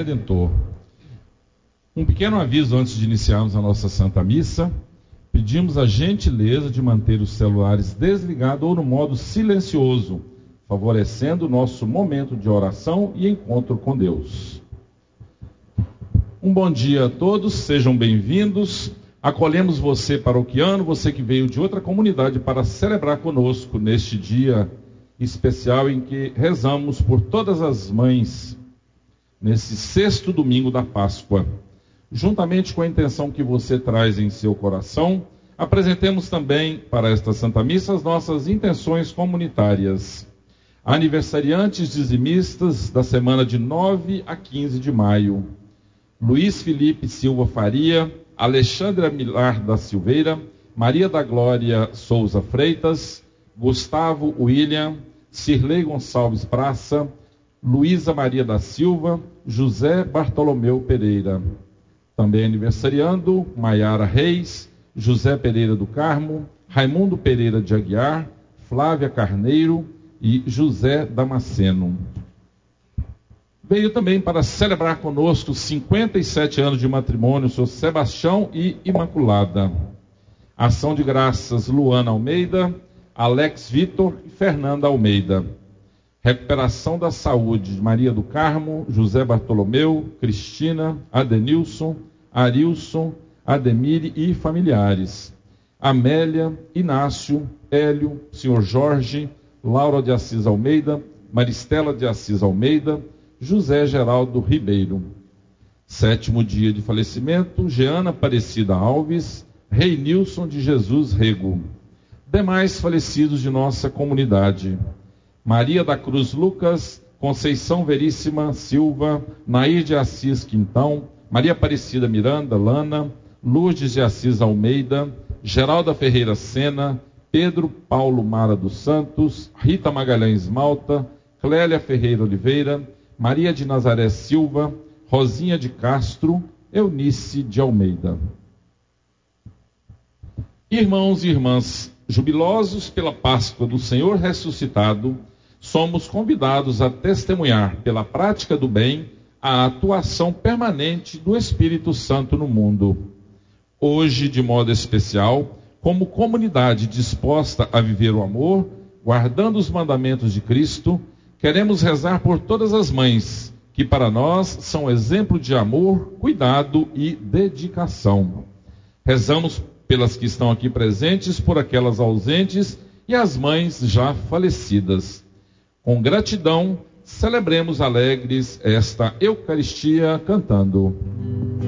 Redentor. Um pequeno aviso antes de iniciarmos a nossa Santa Missa. Pedimos a gentileza de manter os celulares desligados ou no modo silencioso, favorecendo o nosso momento de oração e encontro com Deus. Um bom dia a todos, sejam bem-vindos. Acolhemos você, paroquiano, você que veio de outra comunidade para celebrar conosco neste dia especial em que rezamos por todas as mães, nesse 6º domingo da Páscoa. Juntamente com a intenção que você traz em seu coração, apresentemos também para esta Santa Missa as nossas intenções comunitárias. Aniversariantes dizimistas da semana de 9 a 15 de maio. Luiz Felipe Silva Faria, Alexandra Milar da Silveira, Maria da Glória Souza Freitas, Gustavo William, Cirlei Gonçalves Praça, Luísa Maria da Silva, José Bartolomeu Pereira. Também aniversariando, Maiara Reis, José Pereira do Carmo, Raimundo Pereira de Aguiar, Flávia Carneiro e José Damasceno. Veio também para celebrar conosco 57 anos de matrimônio, o senhor Sebastião e Imaculada. Ação de graças, Luana Almeida, Alex Vitor e Fernanda Almeida. Recuperação da saúde, Maria do Carmo, José Bartolomeu, Cristina, Adenilson, Arilson, Ademire e familiares. Amélia, Inácio, Hélio, senhor Jorge, Laura de Assis Almeida, Maristela de Assis Almeida, José Geraldo Ribeiro. 7º dia de falecimento, Jeana Aparecida Alves, Reinilson de Jesus Rego. Demais falecidos de nossa comunidade: Maria da Cruz Lucas, Conceição Veríssima Silva, Nair de Assis Quintão, Maria Aparecida Miranda Lana, Lourdes de Assis Almeida, Geralda Ferreira Sena, Pedro Paulo Mara dos Santos, Rita Magalhães Malta, Clélia Ferreira Oliveira, Maria de Nazaré Silva, Rosinha de Castro, Eunice de Almeida. Irmãos e irmãs, jubilosos pela Páscoa do Senhor ressuscitado, somos convidados a testemunhar, pela prática do bem, a atuação permanente do Espírito Santo no mundo. Hoje, de modo especial, como comunidade disposta a viver o amor, guardando os mandamentos de Cristo, queremos rezar por todas as mães, que para nós são exemplo de amor, cuidado e dedicação. Rezamos pelas que estão aqui presentes, por aquelas ausentes e as mães já falecidas. Com gratidão, celebremos alegres esta Eucaristia cantando.